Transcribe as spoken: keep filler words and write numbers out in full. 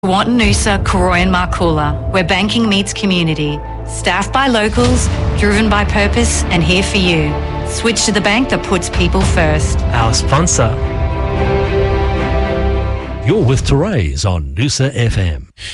Wanton Noosa, Koroy and Markoola, where banking meets community. Staffed by locals, driven by purpose and here for you. Switch to the bank that puts people first. Our sponsor. You're with Therese on Noosa F M.